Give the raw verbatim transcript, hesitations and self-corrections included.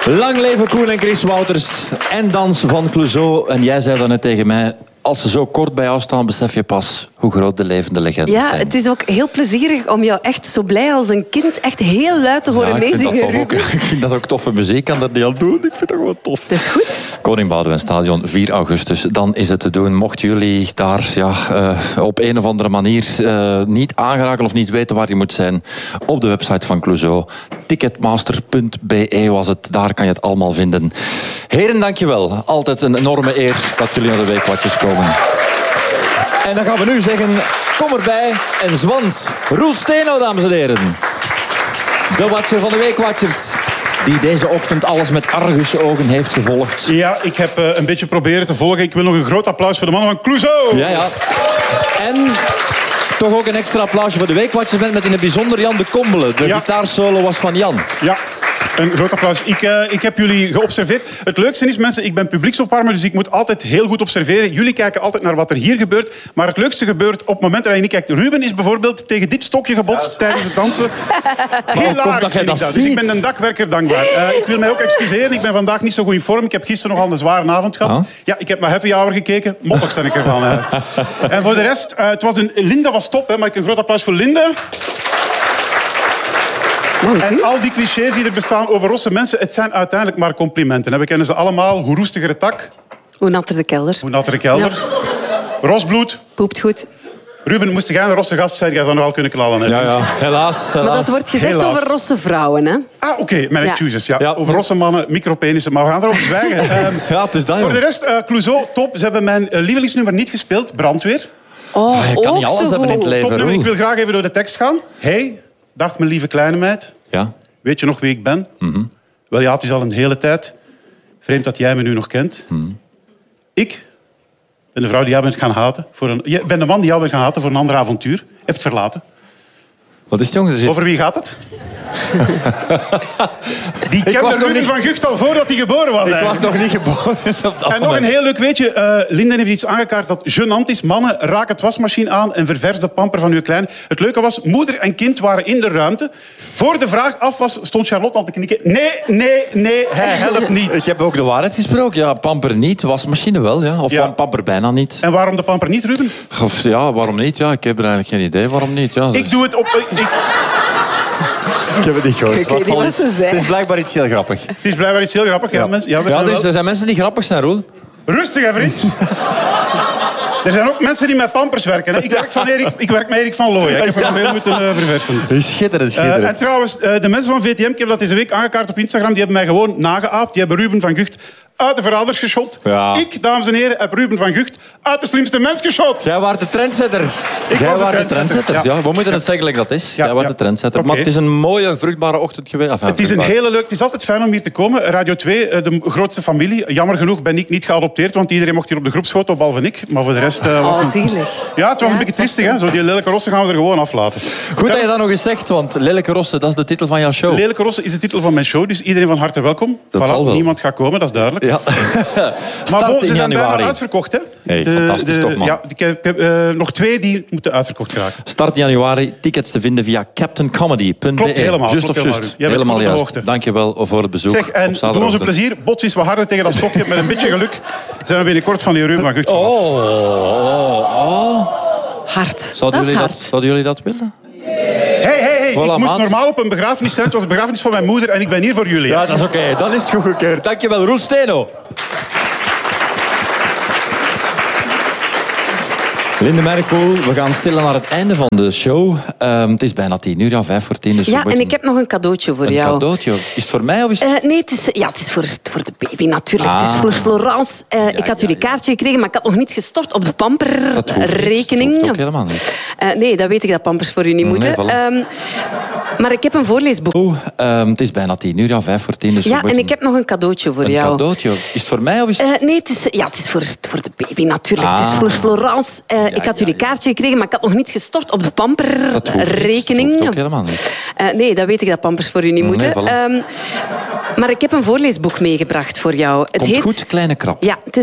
Lang leven Koen en Chris Wouters en dans van Clouseau. En jij zei dan net tegen mij, als ze zo kort bij jou staan, besef je pas hoe groot de levende legendes ja, zijn. Ja, het is ook heel plezierig om jou echt zo blij als een kind echt heel luid te horen ja, meezingen. Ik vind, dat ook, ik vind dat ook toffe muziek. Ik kan dat niet aan doen. Ik vind dat gewoon tof. Dat is goed. Koning Boudewijn Stadion, vier augustus. Dan is het te doen. Mochten jullie daar ja, uh, op een of andere manier uh, niet aangeraken of niet weten waar je moet zijn, op de website van Clouseau. ticketmaster punt b e was het. Daar kan je het allemaal vinden. Heren, dankjewel. Altijd een enorme eer dat jullie naar de Weekwatchers komen. En dan gaan we nu zeggen, kom erbij en zwans. Roel Steno, dames en heren. De watcher van de Weekwatchers, die deze ochtend alles met argusogen heeft gevolgd. Ja, ik heb uh, een beetje proberen te volgen. Ik wil nog een groot applaus voor de mannen van Clouseau. Ja, ja. En toch ook een extra applausje voor de Weekwatchers met, met in het bijzonder Jan de Kombele. De ja. gitaarsolo was van Jan. Ja. Een groot applaus. Ik, uh, ik heb jullie geobserveerd. Het leukste is, mensen, ik ben publieksopwarmer, dus ik moet altijd heel goed observeren. Jullie kijken altijd naar wat er hier gebeurt. Maar het leukste gebeurt op het moment dat je niet kijkt. Ruben is bijvoorbeeld tegen dit stokje gebotst ja, tijdens het dansen. Heel laag dat vind ik dat. Dus ik ben een dakwerker dankbaar. Uh, ik wil mij ook excuseren. Ik ben vandaag niet zo goed in vorm. Ik heb gisteren nogal een zware avond gehad. Oh? Ja, ik heb naar Happy Hour gekeken. Mottig ben ik ervan. Hè. En voor de rest, uh, het was een, Linda was top. Hè, maar ik een groot applaus voor Linda. En al die clichés die er bestaan over rosse mensen, het zijn uiteindelijk maar complimenten. We kennen ze allemaal. Hoe roestiger het tak. Hoe natter de kelder. Hoe natter de kelder. Ja. Rosbloed. Poept goed. Ruben, moest jij een rosse gast zijn, jij zou nog wel kunnen knallen. Hè? Ja, ja. Helaas, helaas. Maar dat wordt gezegd helaas. Over rosse vrouwen, hè? Ah, oké. Okay. Mijn ja. excuses. Ja. Ja. Over rosse mannen, micropenissen. Maar we gaan erover zwijgen. um, ja, het is dat, voor de rest, uh, Clouseau, top. Ze hebben mijn uh, lievelingsnummer niet gespeeld. Brandweer. Oh, ah, je kan niet alles hebben in het leven. Top, ik wil graag even door de tekst gaan. Hey, dag mijn lieve kleine meid. Ja. Weet je nog wie ik ben? Mm-hmm. Wel ja, het is al een hele tijd. Vreemd dat jij me nu nog kent. Mm-hmm. Ik ben de vrouw die jou bent gaan haten. Voor een, je ben de man die jou bent gaan haten voor een ander avontuur. Heeft verlaten. Wat is het, jongen? Zit... Over wie gaat het? Die kende Ruben niet... van Gucht al voordat hij geboren was. Ik eigenlijk. was nog niet geboren. En nog een heel leuk weetje. Uh, Linden heeft iets aangekaart dat gênant is. Mannen, raak het wasmachine aan en ververs de pamper van uw klein. Het leuke was, moeder en kind waren in de ruimte. Voor de vraag af was, stond Charlotte al te knikken. Nee, nee, nee, hij helpt niet. Ik heb ook de waarheid gesproken. Ja, pamper niet, wasmachine wel. Ja. Of ja. pamper bijna niet. En waarom de pamper niet, Ruben? Of, ja, waarom niet? Ja, ik heb er eigenlijk geen idee. Waarom niet? Ja, dus... Ik doe het op... Ik... Ik heb het niet gehoord. Ik weet niet wat ze zei. Het is blijkbaar iets heel grappig. Het is blijkbaar iets heel grappig. Ja, ja. Mensen, ja, er, ja, dus, er zijn mensen die grappig zijn, Roel. Rustig, hè, vriend. Er zijn ook mensen die met pampers werken. Hè. Ik, werk van Erik, ik werk met Erik van Looijen. Ik heb er nog veel moeten uh, verversen. Schitterend, schitterend. Uh, en trouwens, uh, de mensen van V T M, ik heb dat deze week aangekaart op Instagram, die hebben mij gewoon nageaapt. Die hebben Ruben van Gucht uit de verraders geschot. Ja. Ik, dames en heren, heb Ruben van Gucht uit de slimste mens geschot. Jij was de trendsetter. Ik Jij was was de trendsetter. Ja. Ja, we moeten het zeggen like dat is. Ja, Jij was ja. de trendsetter. Okay. Maar het is een mooie, vruchtbare ochtend geweest. Enfin, het is een hele leuk... Het is altijd fijn om hier te komen. Radio twee, de grootste familie. Jammer genoeg ben ik niet geadopteerd, want iedereen mocht hier op de groepsfoto, behalve ik. Maar voor de rest uh, was oh, het... zielig. Ja, het was ja, een beetje triestig. Hè? Zo die lelijke rossen gaan we er gewoon aflaten. Goed dat je dat nog eens zegt, want Lelijke Rossen, dat is de titel van jouw show. Lelijke Rossen is de titel van mijn show, dus iedereen van harte welkom. Dat voilà, zal wel. Niemand gaat komen, dat is duidelijk. Ja. Maar bon, ze zijn januari. bijna uitverkocht, hè? Hey, de, fantastisch de, toch, man. Ja, ik heb, ik heb uh, nog twee die moeten uitverkocht geraken. Start januari, tickets te vinden via captain comedy punt b e. Klopt helemaal. Just klopt of helemaal, just. Jij helemaal bent juist. Dank je wel voor het bezoek. Zeg, en doe ons een plezier. Bots is wat harder tegen dat stokje. Met een beetje geluk zijn we binnenkort van die Ruben van Gucht vanaf. Oh, oh, oh. Hard. Zouden dat jullie hard. dat, zouden jullie dat willen? Hey, hey, hey. Voilà, ik moest maat. normaal op een begrafenis zijn. Het was een begrafenis van mijn moeder en ik ben hier voor jullie. Ja, dat is oké. Okay. Dan is het goedgekeurd. Dank je wel, Roel Steno. Linde Merkel, we gaan stillen naar het einde van de show. Um, het is bijna tien uur, ja, vijf voor tien. Dus ja, moeten... en ik heb nog een cadeautje voor een jou. Een cadeautje? Is het voor mij of is het... Uh, nee, het is, ja, het is voor, voor de baby natuurlijk. Ah. Het is voor Florence. Uh, Ja, ik had ja, jullie ja. kaartje gekregen, maar ik had nog niet gestort op de Dat hoeft pamperrekening. niet. Dat hoeft ook helemaal niet. Uh, nee, dat weet ik dat pampers voor u niet Nee, moeten. voilà. Um, maar ik heb een voorleesboek. Oh, um, het is bijna tien uur, ja, vijf voor tien. Dus ja, moeten... en ik heb nog een cadeautje voor een jou. Een cadeautje? Is het voor mij of is het... Uh, nee, het is, ja, het is voor, voor de baby natuurlijk. Ah. Het is voor Florence. Uh, Ja, ik had ja, jullie ja. kaartje gekregen, maar ik had nog niet gestort op de Dat hoeft niet. pamperrekening. Dat hoeft ook helemaal niet. Uh, nee, dat weet ik dat pampers voor u niet Nee, moeten. voilà. Um, maar ik heb een voorleesboek meegebracht voor jou. Het Komt heet... goed, kleine krab. Ja, het is